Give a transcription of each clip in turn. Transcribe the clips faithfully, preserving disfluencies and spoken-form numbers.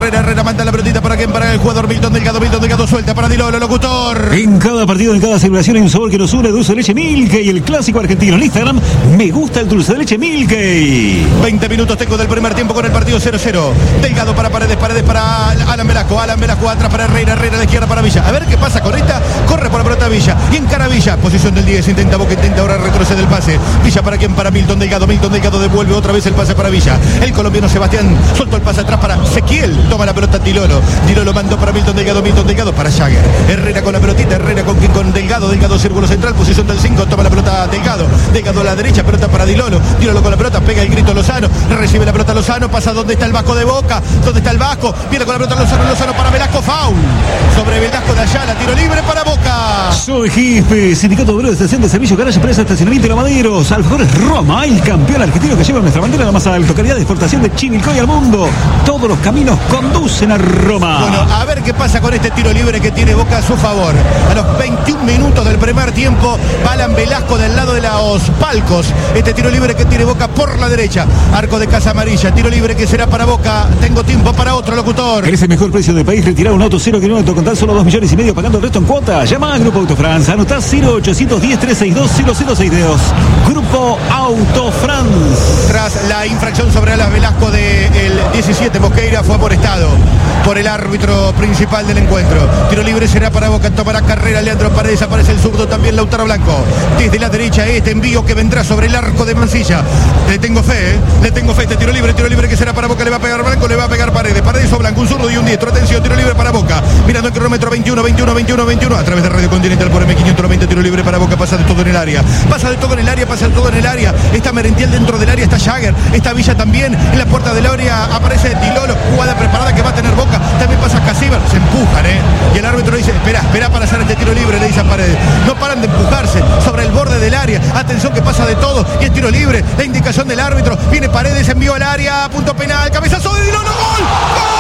Herrera, Herrera manda la pelotita para quien, para el jugador Milton Delgado, Milton Delgado suelta para Di Lolo, locutor. En cada partido, en cada celebración hay un sabor que nos une, dulce de leche Milkey, el clásico argentino. En Instagram, me gusta el dulce de leche Milkey. veinte minutos tengo del primer tiempo con el partido cero cero. Delgado para Paredes, Paredes para Alan Velasco, Alan Velasco atrás para Herrera, Herrera a la izquierda para Villa. A ver qué pasa con esta, corre por la pelota Villa y encara Villa, posición del diez, intenta Boca, intenta ahora retrocede el pase. Villa para quien, para Milton Delgado, Milton Delgado devuelve otra vez el pase para Villa. El colombiano Sebastián soltó el pase atrás para Ezequiel, toma la pelota Di Lolo. Di Lolo mandó para Milton Delgado, Milton Delgado para Jagger. Herrera con la pelotita, Herrera con, con Delgado, Delgado círculo central, posición del cinco, toma la pelota Delgado, Delgado a la derecha, pelota para Di Lolo, Di Lolo con la pelota, pega el grito Lozano, recibe la pelota Lozano, pasa donde está el Vasco de Boca, donde está el Vasco, viene con la pelota Lozano, Lozano para Velasco, foul, sobre Velasco de Ayala, tiro libre para Boca. Soy Gispe, Sindicato Obrero de Estación de Servicio, Garaje, Empresa, Estacionamiento y Lavaderos. Alfajores Roma, el campeón argentino que lleva nuestra bandera a la más alta calidad de exportación de Chivilcoy al mundo. Todos los caminos conducen a Roma. Bueno, a ver qué pasa con este tiro libre que tiene Boca a su favor. A los veintiún minutos del primer tiempo, Alan Velasco del lado de los palcos. Este tiro libre que tiene Boca por la derecha. Arco de Casa Amarilla, tiro libre que será para Boca. Tengo tiempo para otro locutor. ¿Querés el mejor precio del país? Retirar un auto cero kilómetros con tan solo dos millones y medio pagando el resto en cuota. Llama a Grupo Auto France. Anotá cero ochocientos diez, trescientos sesenta y dos, cero cero seis dos. Grupo Auto France. Tras la infracción sobre Alan Velasco del diecisiete, Mosqueira fue amonestado por el árbitro principal del encuentro. Tiro libre será para Boca, tomará carrera Leandro Paredes, aparece el zurdo también Lautaro Blanco. Desde la derecha este envío que vendrá sobre el arco de Mansilla. Le tengo fe, ¿eh? le tengo fe, este tiro libre, tiro libre que será para Boca, le va a pegar Blanco, le va a pegar Paredes, Paredes o Blanco, un zurdo y un diestro, atención, tiro libre para Boca, mirando el cronómetro veintiuno, veintiuno, veintiuno, veintiuno, a través de Radio Continental por M quinientos noventa, tiro libre para Boca, pasa de todo en el área, pasa de todo en el área, pasa de todo en el área, está Merentiel dentro del área, está Jagger, está Villa también, en la puerta del área aparece Di Lolo, jugada preparada que va a tener Boca, también pasa Casíbar, se empujan, ¿eh? Y el árbitro dice, espera, espera para hacer este tiro libre, le dice a Paredes, no paran de empujarse sobre el borde del área, atención que pasa de todo, y el tiro libre, la indicación del árbitro, viene Paredes, envió al área, punto penal, cabezazo de Di Lolo, ¡gol! ¡Gol!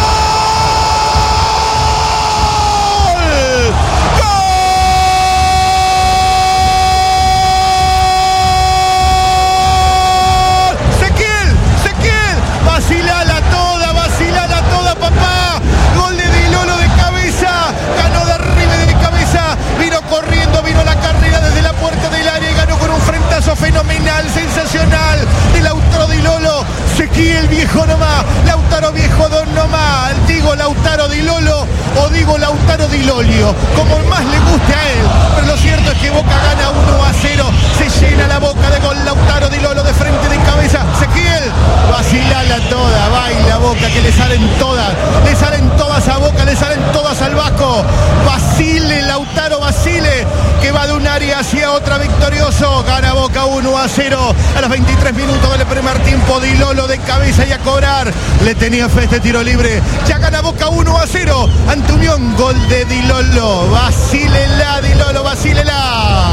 Fenomenal, sensacional de Lautaro Di Lolo, Ezequiel viejo nomás, Lautaro viejo don nomás, digo Lautaro Di Lolo o digo Lautaro Di Lolio, como más le guste a él, pero lo cierto es que Boca gana uno a cero, se llena la boca de gol Lautaro Di Lolo de frente de cabeza, Ezequiel, vacilala toda, baila Boca que le salen todas, le salen todas a Boca, le salen todas al Vasco, vacile Lautaro, vacile, que va de un área hacia otra victorioso, gana Boca uno a cero a los veintitrés minutos del primer tiempo, Di Lolo de cabeza y a cobrar, le tenía fe este tiro libre, ya gana Boca uno a cero ante Unión, gol de Di Lolo, vacílela Di Lolo, vacílela.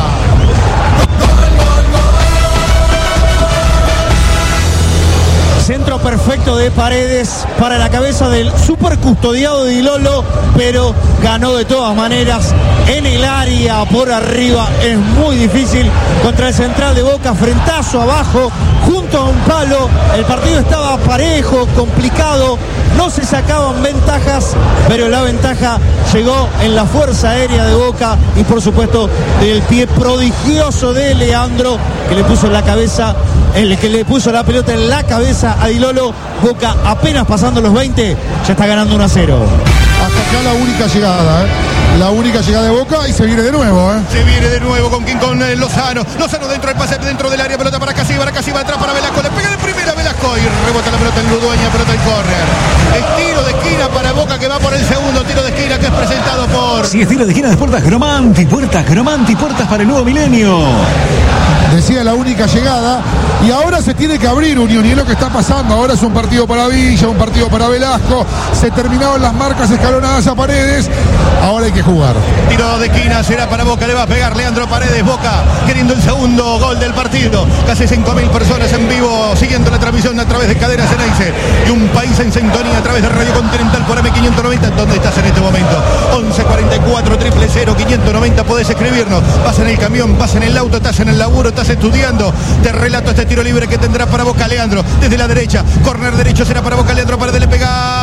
Centro perfecto de Paredes para la cabeza del super custodiado de Di Lolo, pero ganó de todas maneras en el área por arriba. Es muy difícil contra el central de Boca, frentazo abajo, junto a un palo. El partido estaba parejo, complicado, no se sacaban ventajas, pero la ventaja llegó en la fuerza aérea de Boca y por supuesto del pie prodigioso de Leandro, que le puso en la cabeza, el que le puso la pelota en la cabeza a Di Lolo. Boca apenas pasando los veinte, ya está ganando uno a cero. Hasta acá la única llegada, ¿eh? La única llegada de Boca y se viene de nuevo, ¿eh? Se viene de nuevo con quien con eh, Lozano. Lozano dentro del pase, dentro del área, pelota para Casíbar, Casíbar atrás para Velasco, le pega de primera Velasco y rebota la pelota en Ludueña, pelota en córner. Es tiro de esquina para Boca que va por el segundo tiro de esquina que es presentado por... Si es tiro de esquina de Puertas Gromanti, Puertas Gromanti, Puertas para el nuevo milenio. Decía la única llegada y ahora se tiene que abrir Unión y es lo que está pasando. Ahora es un partido para Villa, un partido para Velasco, se terminaron las marcas escalonadas a Paredes, ahora hay que jugar. Tiro de esquina será para Boca, le va a pegar Leandro Paredes, Boca queriendo el segundo gol del partido, casi cinco mil personas en vivo siguiendo la transmisión a través de Cadena Ceneice y un país en sintonía a través de Radio Continental por M quinientos noventa. ¿Dónde estás en este momento? once cuarenta y cuatro, cero cero cero, quinientos noventa, podés escribirnos, vas en el camión, vas en el auto, estás en el laburo, estás estudiando, te relato este tiro libre que tendrá para Boca Leandro, desde la derecha, córner derecho será para Boca Leandro, Paredes le pega